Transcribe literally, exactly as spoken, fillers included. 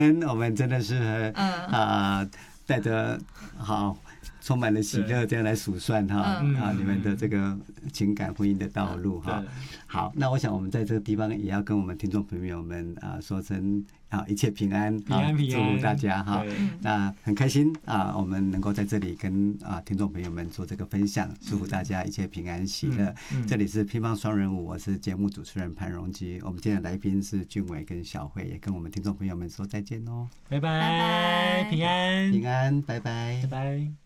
我们真的是嗯啊带着好充满了喜乐这样来数算哈啊你们的这个情感婚姻的道路哈。好，那我想我们在这个地方也要跟我们听众朋友们啊说声啊一切平安， 平安平安， 祝福大家哈。那很开心啊，我们能够在这里跟啊听众朋友们做这个分享，祝福大家一切平安喜乐。这里是乒乓双人舞，我是节目主持人潘荣基，我们今天的来宾是俊伟跟小慧，也跟我们听众朋友们说再见哦， 拜拜，平安平安，拜拜， 拜拜。